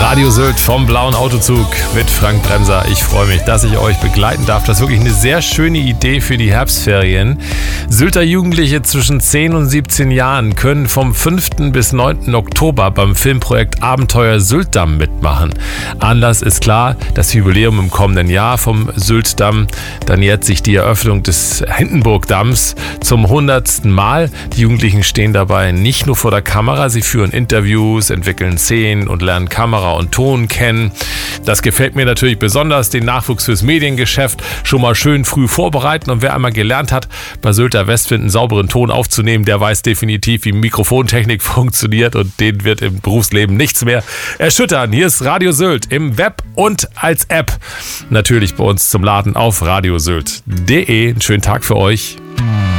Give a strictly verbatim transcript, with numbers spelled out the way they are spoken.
Radio Sylt vom Blauen Autozug mit Frank Bremser. Ich freue mich, dass ich euch begleiten darf. Das ist wirklich eine sehr schöne Idee für die Herbstferien. Sylter Jugendliche zwischen zehn und siebzehn Jahren können vom fünften bis neunten Oktober beim Filmprojekt Abenteuer Syltdamm mitmachen. Anlass ist klar, das Jubiläum im kommenden Jahr vom Syltdamm. Da nähert sich die Eröffnung des Hindenburgdamms zum hundertsten Mal. Die Jugendlichen stehen dabei nicht nur vor der Kamera, sie führen Interviews, entwickeln Szenen und lernen Kamera und Ton kennen. Das gefällt mir natürlich besonders, den Nachwuchs fürs Mediengeschäft schon mal schön früh vorbereiten. Und wer einmal gelernt hat, bei Sylter Westwind einen sauberen Ton aufzunehmen, der weiß definitiv, wie Mikrofontechnik funktioniert, und den wird im Berufsleben nichts mehr erschüttern. Hier ist Radio Sylt im Web und als App. Natürlich bei uns zum Laden auf radiosylt punkt de. Einen schönen Tag für euch.